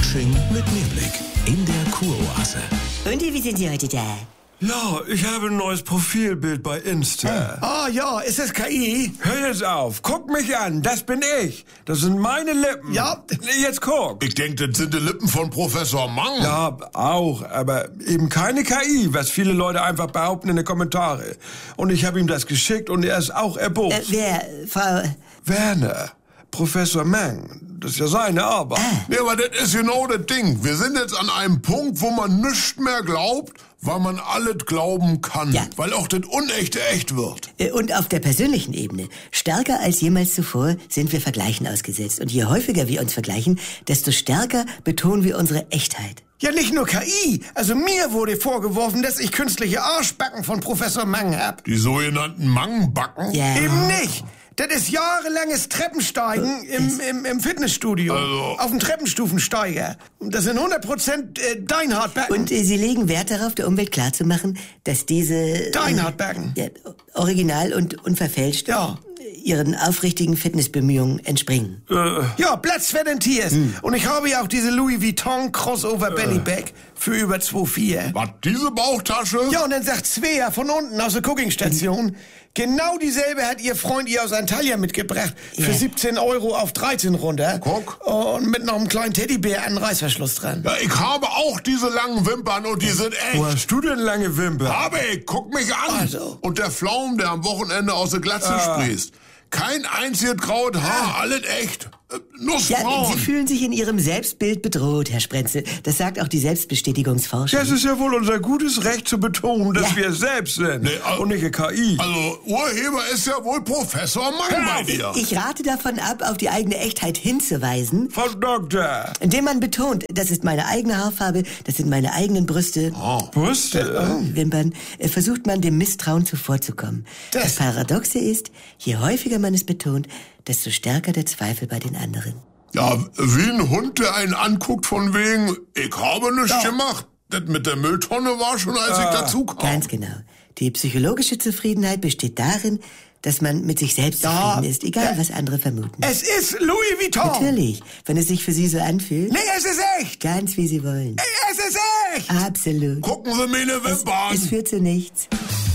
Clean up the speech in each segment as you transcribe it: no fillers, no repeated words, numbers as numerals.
Fasching mit Mehrblick in der Kuroase. Und wie sind Sie heute da? Ja, ich habe ein neues Profilbild bei Insta. Ah ja, ist das KI? Hör jetzt auf, guck mich an, das bin ich. Das sind meine Lippen. Ja. Jetzt guck. Ich denke, das sind die Lippen von Professor Mang. Ja, auch, aber eben keine KI, was viele Leute einfach behaupten in den Kommentaren. Und ich habe ihm das geschickt und er ist auch erbost. Wer? Frau... Werner, Professor Mang, das ist ja seine Arbeit. Ja, aber das ist genau das Ding. Wir sind jetzt an einem Punkt, wo man nichts mehr glaubt, weil man alles glauben kann. Ja. Weil auch das Unechte echt wird. Und auf der persönlichen Ebene, stärker als jemals zuvor, sind wir Vergleichen ausgesetzt. Und je häufiger wir uns vergleichen, desto stärker betonen wir unsere Echtheit. Ja, nicht nur KI. Also mir wurde vorgeworfen, dass ich künstliche Arschbacken von Professor Mang hab. Die sogenannten Mangbacken. Ja. Eben nicht. Das ist jahrelanges Treppensteigen im Fitnessstudio. Also. Auf dem Treppenstufensteiger. Das sind 100% Deinhardbacken. Und Sie legen Wert darauf, der Umwelt klarzumachen, dass diese... Deinhardbacken. Ja, original und unverfälscht Ja. Ihren aufrichtigen Fitnessbemühungen entspringen. Ja, Platz für den Tiers. Und ich habe ja auch diese Louis Vuitton Crossover Bellybag für über 2,4. Was, diese Bauchtasche? Ja, und dann sagt Svea von unten aus der Cookingstation, genau dieselbe hat ihr Freund ihr aus Antalya mitgebracht. Für Ja. 17 Euro auf 13 runter. Guck. Und mit noch einem kleinen Teddybär an Reißverschluss dran. Ja, ich habe auch diese langen Wimpern und die sind Wo echt. hast du denn lange Wimpern? Habe ich, guck mich an. Also. Und der Pflaum, der am Wochenende aus der Glatze sprießt. Kein einziges graues Haar, alles echt. Ja, Nussbraun. Sie fühlen sich in Ihrem Selbstbild bedroht, Herr Sprenzel. Das sagt auch die Selbstbestätigungsforschung. Das ist ja wohl unser gutes Recht zu betonen, dass Ja. wir es selbst sind Nee, und nicht eine KI. Also, Urheber ist ja wohl Professor Mang bei dir. Ich rate davon ab, auf die eigene Echtheit hinzuweisen, Frau Doktor, indem man betont, das ist meine eigene Haarfarbe, das sind meine eigenen Brüste, Brüste? Wimpern, versucht man dem Misstrauen zuvorzukommen. Das Paradoxe ist, je häufiger man es betont, desto stärker der Zweifel bei den anderen. Ja, wie ein Hund, der einen anguckt von wegen, ich habe nichts gemacht. Das mit der Mülltonne war schon, als ich dazu kam. Ganz genau. Die psychologische Zufriedenheit besteht darin, dass man mit sich selbst zufrieden ist, egal was andere vermuten. Es ist Louis Vuitton. Natürlich, wenn es sich für Sie so anfühlt. Nee, es ist echt. Ganz wie Sie wollen. Es ist echt. Absolut. Gucken Sie meine Wimpern. Es führt zu nichts.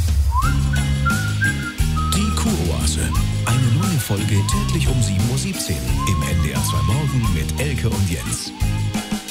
Die Kuroase. Eine neue Folge täglich um 7:17 Uhr im NDR 2 Morgen mit Elke und Jens.